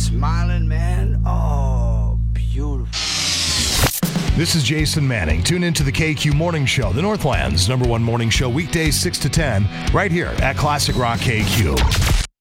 smiling, man. Oh, beautiful. This is Jason Manning. Tune into the KQ Morning Show, the Northland's #1 morning show, weekdays 6 to 10, right here at Classic Rock KQ.